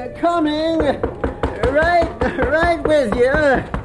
Coming. Right with you.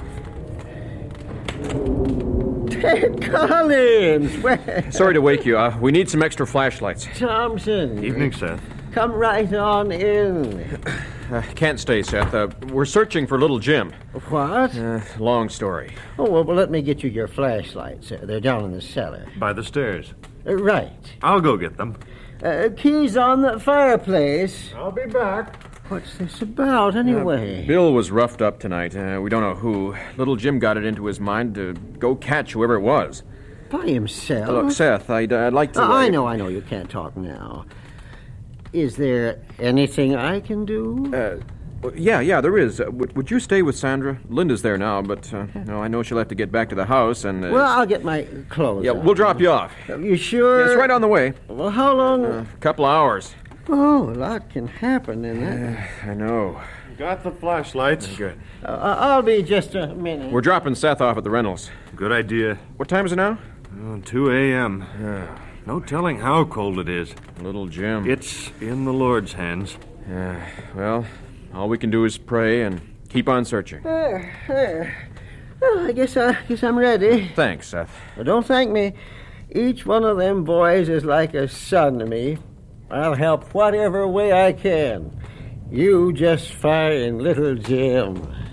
Ted Collins. Sorry to wake you. We need some extra flashlights. Thompson. Evening, Seth. Come right on in. Can't stay, Seth. We're searching for little Jim. What? Long story. Oh, well, let me get you your flashlights. They're down in the cellar. By the stairs. Right. I'll go get them. Keys on the fireplace. I'll be back. What's this about, anyway? Bill was roughed up tonight. We don't know who. Little Jim got it into his mind to go catch whoever it was. By himself? Look, Seth, I'd like to... I know you can't talk now. Is there anything I can do? Yeah, there is. Would you stay with Sandra? Linda's there now, but I know she'll have to get back to the house and... Well, I'll get my clothes Yeah, on. we'll drop you off. You sure? Yeah, it's right on the way. Well, how long? A couple of hours. Oh, a lot can happen in that. I know. Got the flashlights. Good. I'll be just a minute. We're dropping Seth off at the Reynolds. Good idea. What time is it now? 2 a.m. No telling how cold it is. Little Jim. It's in the Lord's hands. Well, all we can do is pray and keep on searching. Well, I guess I'm ready. Thanks, Seth. Well, don't thank me. Each one of them boys is like a son to me. I'll help whatever way I can. You just find little Jim.